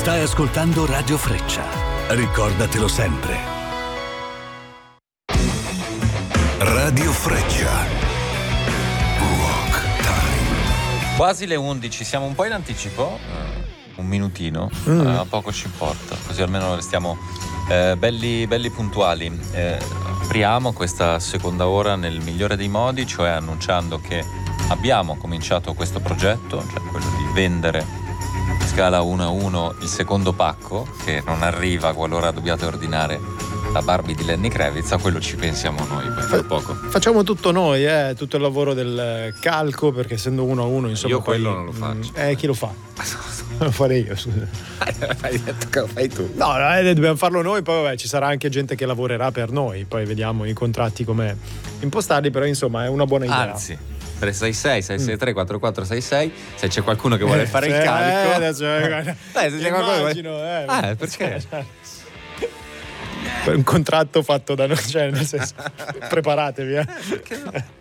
Stai ascoltando Radio Freccia. Ricordatelo sempre. Radio Freccia. Rock Time. Quasi le 11, siamo un po' in anticipo. Un minutino, poco ci importa, così almeno restiamo belli puntuali. Apriamo questa seconda ora nel migliore dei modi, cioè annunciando che abbiamo cominciato questo progetto, cioè quello di vendere scala 1-1 il secondo pacco, che non arriva qualora dobbiate ordinare la Barbie di Lenny Kravitz. A quello ci pensiamo noi poi tra poco. Facciamo tutto noi, tutto il lavoro del calco, perché essendo 1-1, insomma. Io quello non lo faccio. Chi lo fa? Lo farei io, scusa. Hai detto che lo fai tu. No, dobbiamo farlo noi, poi vabbè, ci sarà anche gente che lavorerà per noi, poi vediamo i contratti come impostarli, però insomma è una buona idea. Anzi, 366 663 4466, se c'è qualcuno che vuole fare il calco. Adesso, se c'è qualcuno che vuole... perché? Un contratto fatto da noi, cioè nel senso, preparatevi. Perché no?